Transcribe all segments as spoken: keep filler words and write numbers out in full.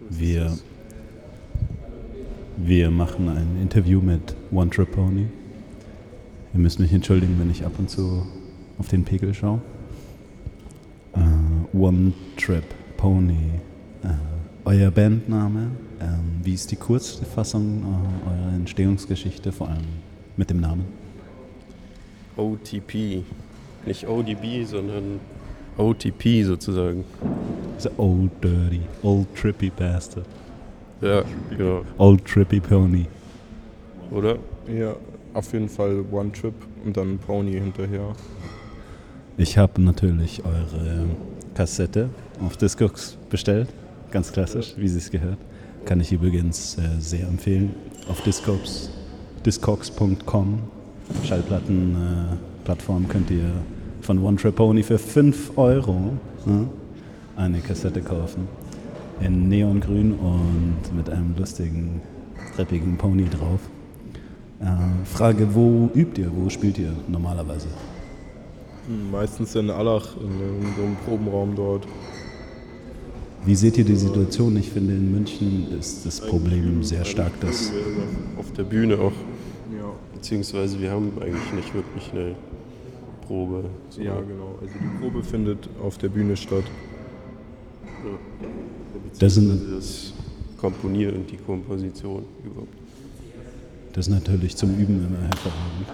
Wir, wir machen ein Interview mit One Trip Pony. Ihr müsst mich entschuldigen, wenn ich ab und zu auf den Pegel schaue. Uh, One Trip Pony. Uh, euer Bandname, uh, wie ist die Kurzfassung uh, eurer Entstehungsgeschichte, vor allem mit dem Namen? O T P. Nicht O D B, sondern O T P sozusagen. The old dirty, old trippy bastard. Ja, genau. Old trippy Pony. Oder? Ja, auf jeden Fall One Trip und dann Pony hinterher. Ich habe natürlich eure Kassette auf Discogs bestellt. Ganz klassisch, wie sie es gehört. Kann ich übrigens äh, sehr empfehlen. Auf Discogs, discogs punkt com, Schallplattenplattform, äh, könnt ihr von One Trip Pony für fünf Euro äh, eine Kassette kaufen. In Neongrün und mit einem lustigen, treppigen Pony drauf. Äh, Frage, wo übt ihr, wo spielt ihr normalerweise? Meistens in Allach, in, in so einem Probenraum dort. Wie seht ihr die Situation? Ich finde, in München ist das Problem sehr stark, dass... Auf der Bühne auch. Ja. Beziehungsweise wir haben eigentlich nicht wirklich eine Probe. So. Ja, genau. Also die Probe findet auf der Bühne statt. Ja. Das sind- das Komponieren und die Komposition überhaupt. Das ist natürlich zum Üben immer hervorragend.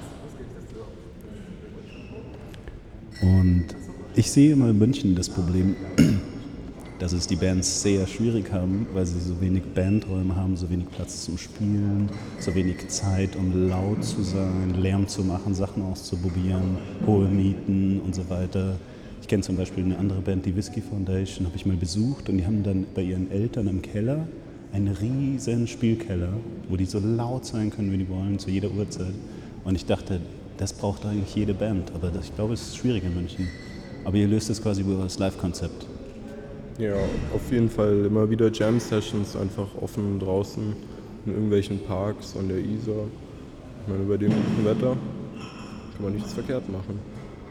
Und ich sehe immer in München das Problem, dass es die Bands sehr schwierig haben, weil sie so wenig Bandräume haben, so wenig Platz zum Spielen, so wenig Zeit, um laut zu sein, Lärm zu machen, Sachen auszuprobieren, hohe Mieten und so weiter. Ich kenne zum Beispiel eine andere Band, die Whiskey Foundation, habe ich mal besucht und die haben dann bei ihren Eltern im Keller einen riesen Spielkeller, wo die so laut sein können, wie die wollen, zu jeder Uhrzeit. Und ich dachte, das braucht eigentlich jede Band, aber das, ich glaube, es ist schwierig in München. Aber ihr löst es quasi über das Live-Konzept. Ja, auf jeden Fall immer wieder Jam-Sessions, einfach offen draußen in irgendwelchen Parks an der Isar. Ich meine, bei dem guten Wetter kann man nichts verkehrt machen.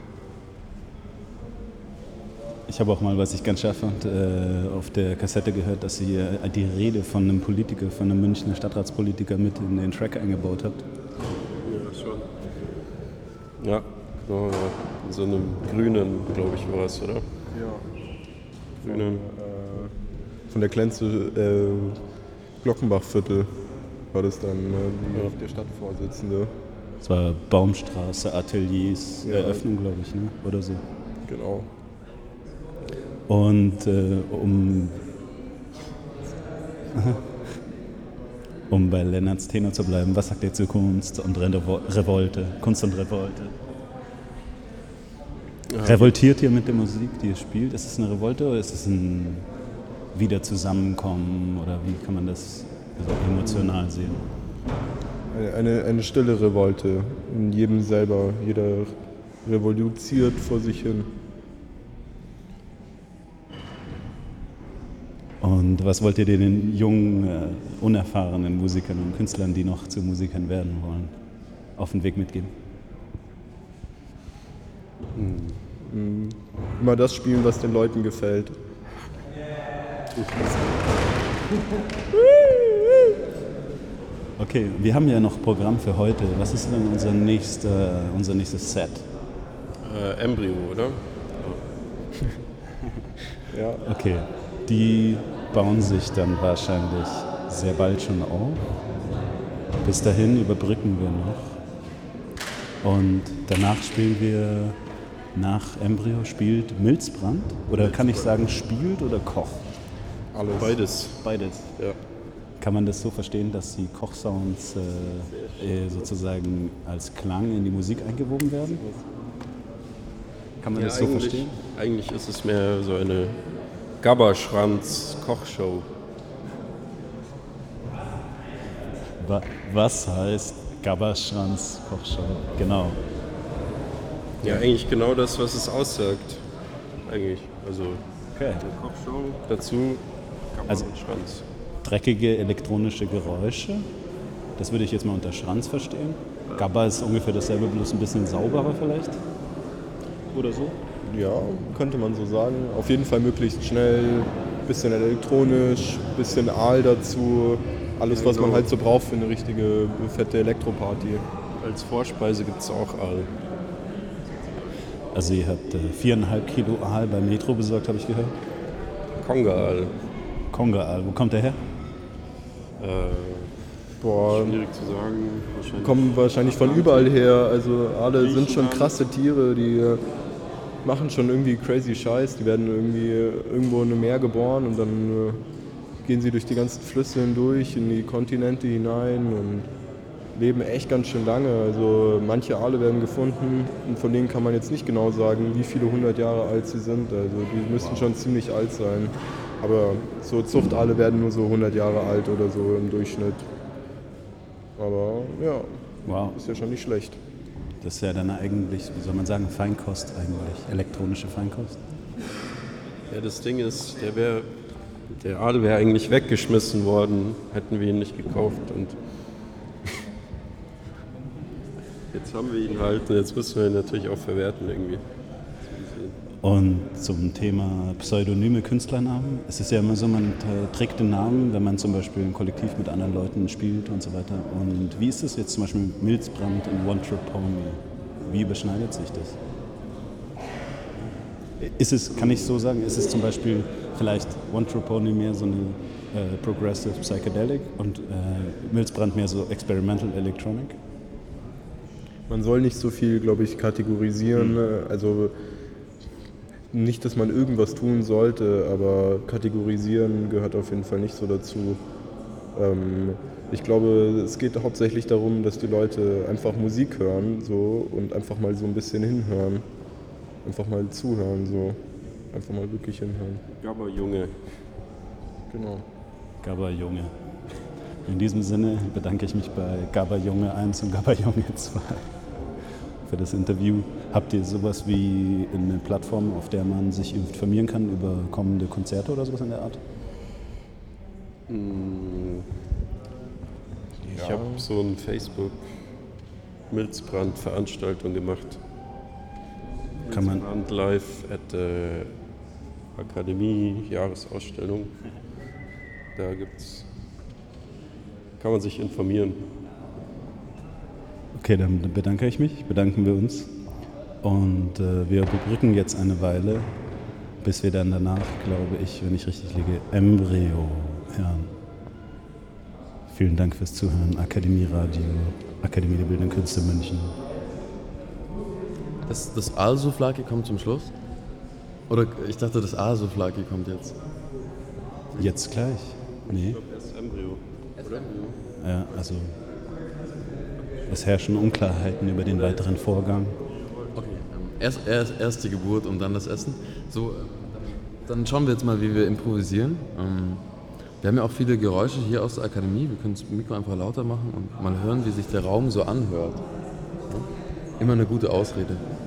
Ich habe auch mal, was ich ganz scharf fand, äh, auf der Kassette gehört, dass ihr äh, die Rede von einem Politiker, von einem Münchner Stadtratspolitiker mit in den Track eingebaut habt. Ja, schon. Ja, genau. Ja. In so einem grünen, glaube ich, war es, oder? Ja. Grünen. Äh, von der Klenze äh, Glockenbachviertel war das dann äh, die, Ja. der Stadtvorsitzende. Das war Baumstraße, Ateliers, Ja. Eröffnung, glaube ich, ne? Oder so. Genau. Und äh, um, um bei Lennarts Tenor zu bleiben, was sagt ihr zu Kunst und Revo- Revolte? Kunst und Revolte. Ja. Revoltiert ihr mit der Musik, die ihr spielt? Ist es eine Revolte oder ist es ein Wiederzusammenkommen oder wie kann man das so emotional sehen? Eine, eine, eine stille Revolte in jedem selber. Jeder revolutioniert vor sich hin. Und was wollt ihr den jungen, äh, unerfahrenen Musikern und Künstlern, die noch zu Musikern werden wollen, auf den Weg mitgeben? Mhm. Immer das spielen, was den Leuten gefällt. Okay, wir haben ja noch Programm für heute. Was ist denn unser, nächster, unser nächstes Set? Äh, Embryo, oder? Ja. Okay, die bauen sich dann wahrscheinlich sehr bald schon auf. Bis dahin überbrücken wir noch. Und danach spielen wir, nach Embryo spielt Milzbrand. Oder kann ich sagen, spielt oder kocht? Alles. Beides. Beides. Ja. Kann man das so verstehen, dass die Kochsounds äh, äh, sozusagen als Klang in die Musik eingewoben werden? Kann man Ja, das so eigentlich, verstehen? eigentlich ist es mehr so eine Gabberschranz-Kochshow. Wa- Was heißt Gabberschranz Kochshow? Genau. Ja, eigentlich genau das, was es aussagt. Eigentlich. Also Okay. eine Kochshow, dazu Gabber Also- und Schranz. Dreckige elektronische Geräusche. Das würde ich jetzt mal unter Schranz verstehen. Gabber ist ungefähr dasselbe, bloß ein bisschen sauberer vielleicht. Oder so. Ja, könnte man so sagen. Auf jeden Fall möglichst schnell, bisschen elektronisch, bisschen Aal dazu. Alles, was man halt so braucht für eine richtige fette Elektroparty. Als Vorspeise gibt es auch Aal. Also ihr habt äh, viereinhalb Kilo Aal beim Metro besorgt, habe ich gehört. Konga-Aal. Konga-Aal, wo kommt der her? Äh, Boah, schwierig zu sagen. Wahrscheinlich. kommen wahrscheinlich von überall her. Also Aale sind schon krasse Tiere, die äh, machen schon irgendwie crazy Scheiß. Die werden irgendwie äh, irgendwo in einem Meer geboren und dann äh, gehen sie durch die ganzen Flüsse hindurch, in die Kontinente hinein und leben echt ganz schön lange. Also manche Aale werden gefunden und von denen kann man jetzt nicht genau sagen, wie viele hundert Jahre alt sie sind. Also die müssten schon ziemlich alt sein. Aber so Zuchtaale werden nur so hundert Jahre alt oder so im Durchschnitt. Aber ja, Wow, ist ja schon nicht schlecht. das ist ja dann eigentlich, wie soll man sagen, Feinkost eigentlich, elektronische Feinkost. Ja, das Ding ist, der, wär, der Aal wäre eigentlich weggeschmissen worden, hätten wir ihn nicht gekauft. Und jetzt haben wir ihn halt und jetzt müssen wir ihn natürlich auch verwerten irgendwie. Und zum Thema pseudonyme Künstlernamen. Es ist ja immer so, man trägt den Namen, wenn man zum Beispiel im Kollektiv mit anderen Leuten spielt und so weiter. Und wie ist das jetzt zum Beispiel mit Milzbrand und One Trip Pony? Wie überschneidet sich das? Ist es, kann ich so sagen, ist es zum Beispiel vielleicht One Trip Pony mehr so eine äh, Progressive Psychedelic und äh, Milzbrand mehr so Experimental Electronic? Man soll nicht so viel, glaube ich, kategorisieren. Mhm. Also nicht, dass man irgendwas tun sollte, aber kategorisieren gehört auf jeden Fall nicht so dazu. Ähm, ich glaube, es geht hauptsächlich darum, dass die Leute einfach Musik hören so, und einfach mal so ein bisschen hinhören. Einfach mal zuhören, so. Einfach mal wirklich hinhören. Aber Junge. Genau. Gabba Junge. In diesem Sinne bedanke ich mich bei Gabba Junge eins und Gabba Junge zwei für das Interview. Habt ihr sowas wie eine Plattform, auf der man sich informieren kann über kommende Konzerte oder sowas in der Art? Ich ja. habe so ein Facebook Milzbrand-Veranstaltung gemacht. Kann man Milzbrand live at der Akademie Jahresausstellung. Da gibt's, kann man sich informieren. Okay, dann bedanke ich mich, bedanken wir uns. Und äh, wir überbrücken jetzt eine Weile, bis wir dann danach, glaube ich, wenn ich richtig liege, Embryo hören. Vielen Dank fürs Zuhören. Akademie Radio, Akademie der Bildenden Künste München. Das, das Aal-Souvlaki kommt zum Schluss? Oder ich dachte, das Aal-Souvlaki kommt jetzt. Jetzt gleich? Nee. Ich glaube erst Embryo. Oder? Ja, also es herrschen Unklarheiten über den weiteren Vorgang. Okay, ähm, erst, erst, erst die Geburt und dann das Essen. So, dann schauen wir jetzt mal, wie wir improvisieren. Ähm, wir haben ja auch viele Geräusche hier aus der Akademie. Wir können das Mikro einfach lauter machen und mal hören, wie sich der Raum so anhört. Ja? Immer eine gute Ausrede.